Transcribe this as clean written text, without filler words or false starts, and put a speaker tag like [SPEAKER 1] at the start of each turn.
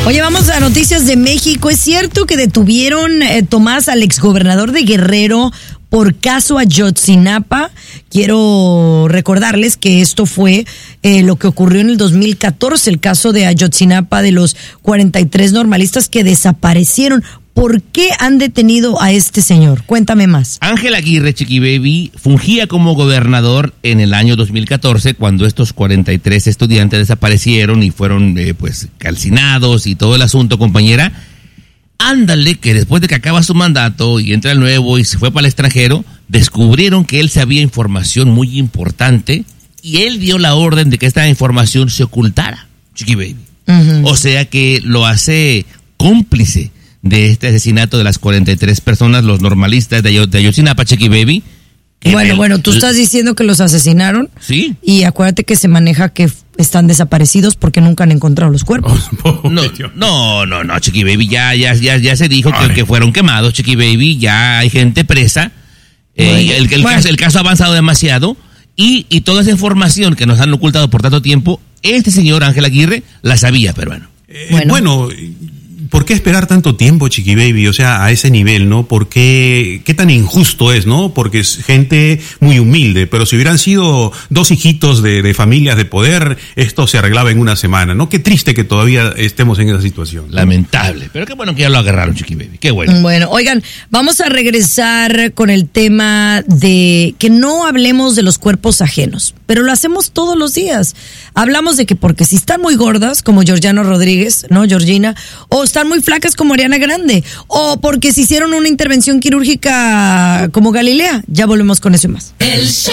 [SPEAKER 1] Oye, vamos a noticias de México. ¿Es cierto que detuvieron, Tomás, al exgobernador de Guerrero por caso Ayotzinapa? Quiero recordarles que esto fue lo que ocurrió en el 2014, el caso de Ayotzinapa, de los 43 normalistas que desaparecieron. ¿Por qué han detenido a este señor? Cuéntame más.
[SPEAKER 2] Ángel Aguirre, Chiqui Baby, fungía como gobernador en el año 2014 cuando estos 43 estudiantes desaparecieron y fueron calcinados y todo el asunto, compañera. Ándale, que después de que acaba su mandato y entra el nuevo y se fue para el extranjero, descubrieron que él sabía información muy importante y él dio la orden de que esta información se ocultara, Chiqui Baby. Uh-huh. O sea que lo hace cómplice de este asesinato de las 43 personas, los normalistas de Ayotzinapa, Chiqui Baby.
[SPEAKER 1] Bueno, tú estás diciendo que los asesinaron.
[SPEAKER 2] Sí.
[SPEAKER 1] Y acuérdate que se maneja que están desaparecidos porque nunca han encontrado los cuerpos.
[SPEAKER 2] No, Chiqui Baby, ya se dijo que fueron quemados, Chiqui Baby, ya hay gente presa. El caso ha avanzado demasiado y toda esa información que nos han ocultado por tanto tiempo, este señor Ángel Aguirre la sabía, pero
[SPEAKER 3] bueno. ¿Por qué esperar tanto tiempo, Chiqui Baby? O sea, a ese nivel, ¿no? ¿Por qué tan injusto es, no? Porque es gente muy humilde, pero si hubieran sido dos hijitos de familias de poder, esto se arreglaba en una semana, ¿no? Qué triste que todavía estemos en esa situación.
[SPEAKER 2] Lamentable, pero qué bueno que ya lo agarraron, Chiqui Baby, qué bueno.
[SPEAKER 1] Bueno, oigan, vamos a regresar con el tema de que no hablemos de los cuerpos ajenos, pero lo hacemos todos los días. Hablamos de que porque si están muy gordas, como Georgiana Rodríguez, ¿no? Georgina, o están muy flacas como Ariana Grande, o porque se hicieron una intervención quirúrgica como Galilea. Ya volvemos con eso y más.
[SPEAKER 4] El show